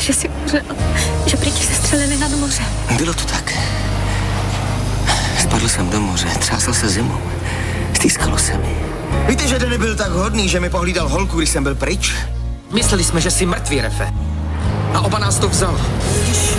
že jsi umřel. Že prý tě sestřelili nad mořem. Bylo to tak. Spadl jsem do moře, třásl se zimou. Stýskalo se mi. Víte, že Danny byl tak hodný, že mi pohlídal holku, když jsem byl pryč? Mysleli jsme, že jsi mrtvý, Refe. A oba nás to vzal.